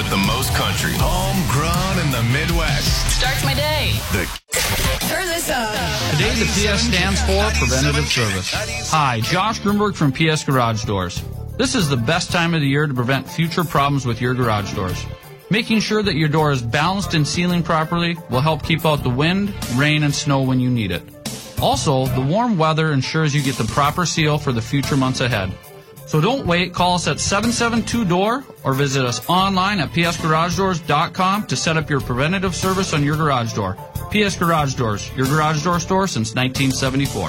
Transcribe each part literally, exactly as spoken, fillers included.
with the most country. Homegrown in the Midwest. Starts my day. The Turn this up. Today the P S stands for Preventative Service. Hi, Josh Grimberg from P S Garage Doors. This is the best time of the year to prevent future problems with your garage doors. Making sure that your door is balanced and sealing properly will help keep out the wind, rain, and snow when you need it. Also, the warm weather ensures you get the proper seal for the future months ahead. So don't wait. Call us at seven seven two D O O R or visit us online at p s garage doors dot com to set up your preventative service on your garage door. P S Garage Doors, your garage door store since nineteen seventy-four.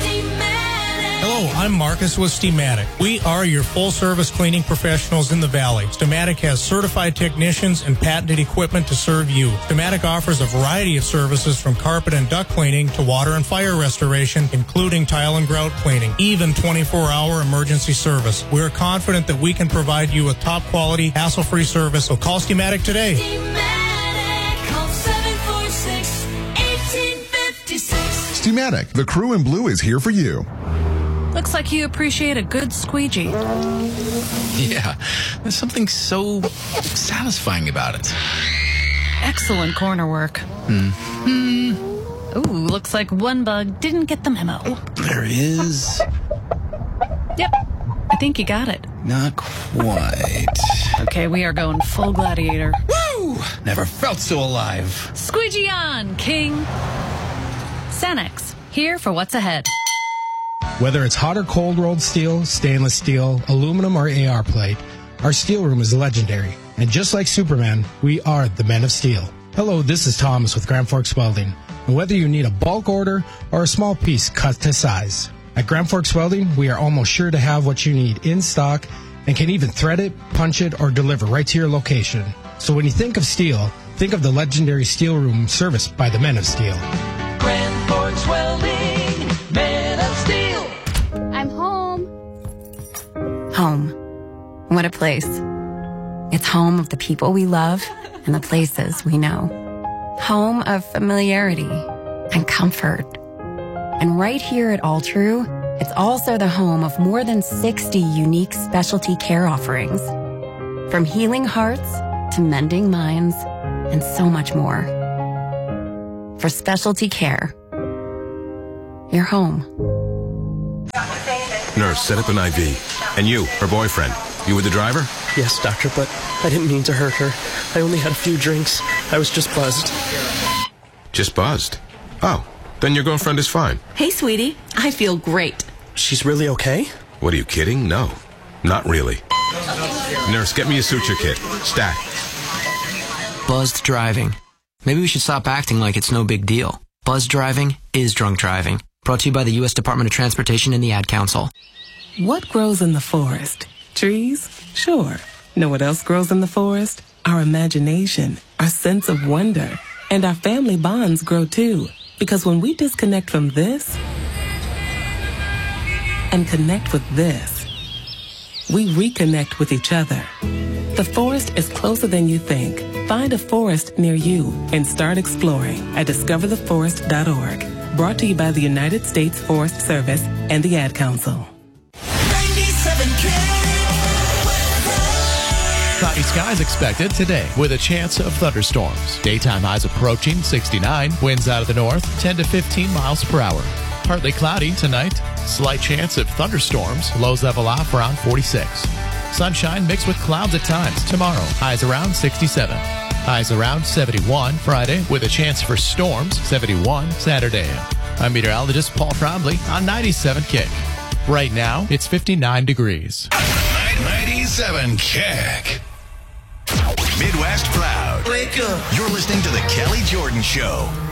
Hello, I'm Marcus with Steamatic. We are your full-service cleaning professionals in the Valley. Steamatic has certified technicians and patented equipment to serve you. Steamatic offers a variety of services from carpet and duct cleaning to water and fire restoration, including tile and grout cleaning, even twenty-four hour emergency service. We're confident that we can provide you with top-quality, hassle-free service, so call Steamatic today. Steamatic, call seven four six, one eight five six. Steamatic, the crew in blue is here for you. Looks like you appreciate a good squeegee. Yeah, there's something so satisfying about it. Excellent corner work. Hmm. Ooh, looks like one bug didn't get the memo. Oh, there is. Yep, I think you got it. Not quite. Okay, we are going full gladiator. Woo! Never felt so alive. Squeegee on, King. Sanex, here for what's ahead. Whether it's hot or cold rolled steel, stainless steel, aluminum, or A R plate, our steel room is legendary. And just like Superman, we are the Men of Steel. Hello, this is Thomas with Grand Forks Welding. And whether you need a bulk order or a small piece cut to size, at Grand Forks Welding, we are almost sure to have what you need in stock and can even thread it, punch it, or deliver right to your location. So when you think of steel, think of the legendary steel room serviced by the Men of Steel. Grand Forks Welding, Men of Steel. I'm home. Home. What a place. It's home of the people we love and the places we know. Home of familiarity and comfort. And right here at All True, it's also the home of more than sixty unique specialty care offerings. From healing hearts to mending minds and so much more. For specialty care, you're home. nurse set up an I V. And you, her boyfriend, you were the driver? Yes, doctor, but I didn't mean to hurt her. I only had a few drinks. I was just buzzed. Just buzzed? Oh, then your girlfriend is fine. Hey, sweetie. I feel great. She's really okay? What, are you kidding? No, not really. Nurse, get me a suture kit. Stat. Buzzed driving. Maybe we should stop acting like it's no big deal. Buzzed driving is drunk driving. Brought to you by the U S Department of Transportation and the Ad Council. What grows in the forest? Trees? Sure. Know what else grows in the forest? Our imagination, our sense of wonder, and our family bonds grow too. Because when we disconnect from this and connect with this, we reconnect with each other. The forest is closer than you think. Find a forest near you and start exploring at discover the forest dot org. Brought to you by the United States Forest Service and the Ad Council. ninety-seven K. Cloudy skies expected today with a chance of thunderstorms. Daytime highs approaching sixty-nine. Winds out of the north, ten to fifteen miles per hour. Partly cloudy tonight. Slight chance of thunderstorms. Lows level off around forty-six. Sunshine mixed with clouds at times. Tomorrow, highs around sixty-seven. Highs around seventy-one Friday with a chance for storms. seventy-one Saturday. I'm meteorologist Paul Trombley on ninety-seven Kick. Right now, it's fifty-nine degrees. ninety-seven Kick. Midwest Proud. Wake up. You're listening to The Kelly Jordan Show.